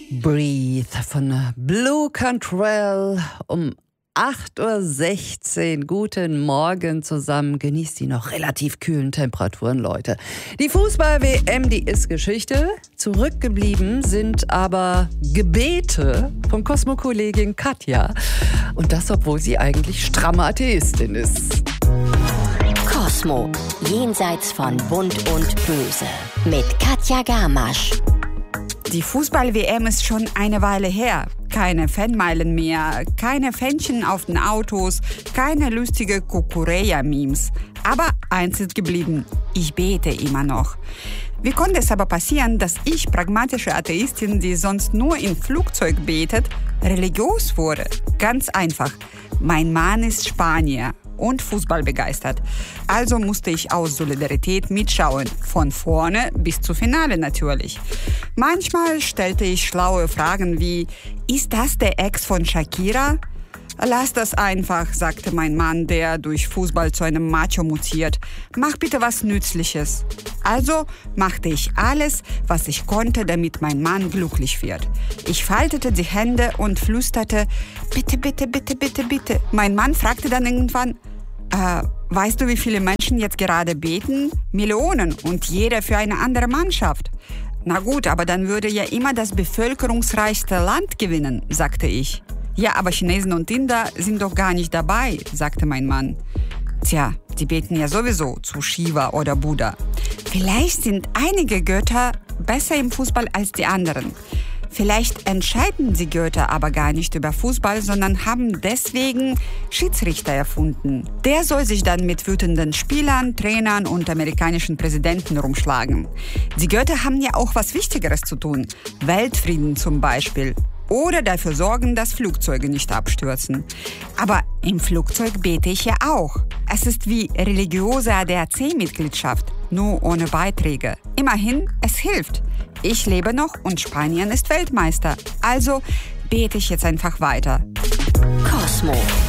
Breathe von Blue Cantrell um 8.16 Uhr. Guten Morgen zusammen. Genießt die noch relativ kühlen Temperaturen, Leute. Die Fußball-WM, die ist Geschichte. Zurückgeblieben sind aber Gebete von Cosmo-Kollegin Katja. Und das, obwohl sie eigentlich stramme Atheistin ist. Cosmo, jenseits von Bunt und Böse. Mit Katja Gamasch. Die Fußball-WM ist schon eine Weile her. Keine Fanmeilen mehr, keine Fähnchen auf den Autos, keine lustige Kukureya-Memes. Aber eins ist geblieben, ich bete immer noch. Wie konnte es aber passieren, dass ich, pragmatische Atheistin, die sonst nur im Flugzeug betet, religiös wurde? Ganz einfach. Mein Mann ist Spanier und Fußball begeistert. Also musste ich aus Solidarität mitschauen. Von vorne bis zum Finale natürlich. Manchmal stellte ich schlaue Fragen wie, ist das der Ex von Shakira? Lass das einfach, sagte mein Mann, der durch Fußball zu einem Macho mutiert. Mach bitte was Nützliches. Also machte ich alles, was ich konnte, damit mein Mann glücklich wird. Ich faltete die Hände und flüsterte, bitte, bitte, bitte, bitte, bitte. Mein Mann fragte dann irgendwann, weißt du, wie viele Menschen jetzt gerade beten? Millionen und jeder für eine andere Mannschaft. Na gut, aber dann würde ja immer das bevölkerungsreichste Land gewinnen, sagte ich. Ja, aber Chinesen und Inder sind doch gar nicht dabei, sagte mein Mann. Tja, die beten ja sowieso zu Shiva oder Buddha. Vielleicht sind einige Götter besser im Fußball als die anderen. Vielleicht entscheiden die Götter aber gar nicht über Fußball, sondern haben deswegen Schiedsrichter erfunden. Der soll sich dann mit wütenden Spielern, Trainern und amerikanischen Präsidenten rumschlagen. Die Götter haben ja auch was Wichtigeres zu tun. Weltfrieden zum Beispiel. Oder dafür sorgen, dass Flugzeuge nicht abstürzen. Aber im Flugzeug bete ich ja auch. Es ist wie religiöse ADAC-Mitgliedschaft, nur ohne Beiträge. Immerhin, es hilft. Ich lebe noch und Spanien ist Weltmeister. Also bete ich jetzt einfach weiter. Cosmo.